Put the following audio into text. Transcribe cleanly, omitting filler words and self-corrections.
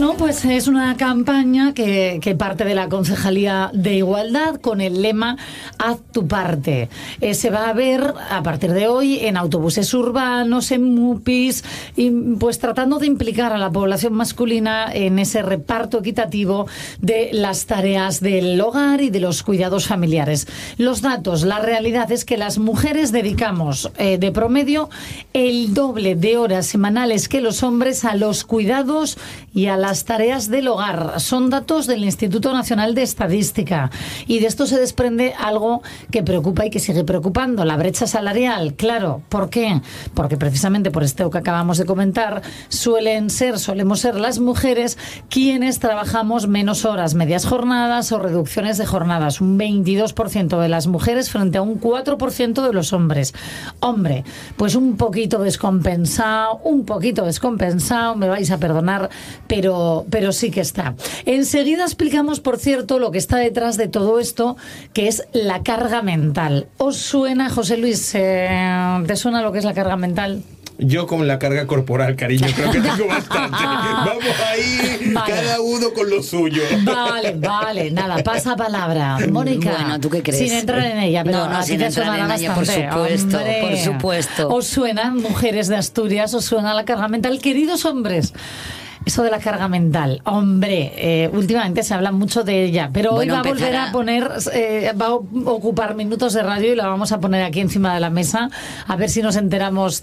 Bueno, pues es una campaña que parte de la Concejalía de Igualdad con el lema Haz tu parte. Se va a ver a partir de hoy en autobuses urbanos, en MUPIs, y pues tratando de implicar a la población masculina en ese reparto equitativo de las tareas del hogar y de los cuidados familiares. Los datos, la realidad es que las mujeres dedicamos de promedio el doble de horas semanales que los hombres a los cuidados y a las tareas del hogar. Son datos del Instituto Nacional de Estadística. Y de esto se desprende algo que preocupa y que sigue preocupando, la brecha salarial. Claro, ¿por qué? Porque precisamente por esto que acabamos de comentar, solemos ser las mujeres quienes trabajamos menos horas, medias jornadas o reducciones de jornadas. Un 22% de las mujeres frente a un 4% de los hombres. Hombre, pues un poquito descompensado, me vais a perdonar, pero sí que está. Enseguida explicamos, por cierto, lo que está detrás de todo esto, que es la carga mental. ¿Os suena, José Luis? ¿Te suena lo que es la carga mental? Yo con la carga corporal, cariño, creo que tengo bastante. Vamos ahí, vale. Cada uno con lo suyo. Vale, nada, pasa palabra. Mónica, bueno, ¿tú qué crees? Sin entrar en ella, pero no, sin entrar en ella, por supuesto. ¿Os suenan, mujeres de Asturias, os suena la carga mental? Queridos hombres, eso de la carga mental, hombre, últimamente se habla mucho de ella, pero hoy va a volver a poner, va a ocupar minutos de radio y la vamos a poner aquí encima de la mesa, a ver si nos enteramos